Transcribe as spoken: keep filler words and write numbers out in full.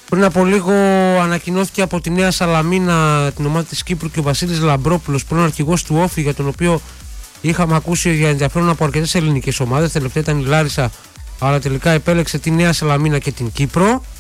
Πριν από λίγο ανακοινώθηκε από τη Νέα Σαλαμίνα, την ομάδα της Κύπρου, και ο Βασίλης Λαμπρόπουλος, πρώην αρχηγός του Όφη, για τον οποίο είχαμε ακούσει για ενδιαφέρον από αρκετές ελληνικές ομάδες. Τελευταία ήταν η Λάρισα, αλλά τελικά επέλεξε τη Νέα Σαλαμίνα και την Κύπρο.